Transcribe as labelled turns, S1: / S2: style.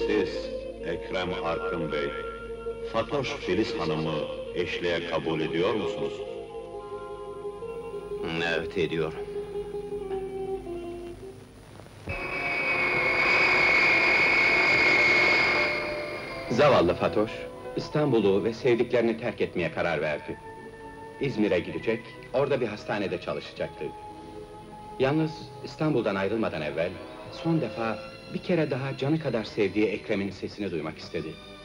S1: Siz, Ekrem Arkın Bey, Fatoş Filiz Hanım'ı eşliğe kabul ediyor musunuz?
S2: Evet, ediyorum.
S3: Zavallı Fatoş, İstanbul'u ve sevdiklerini terk etmeye karar verdi. İzmir'e gidecek, orada bir hastanede çalışacaktı. Yalnız İstanbul'dan ayrılmadan evvel, son defa bir kere daha canı kadar sevdiği Ekrem'in sesini duymak istedi.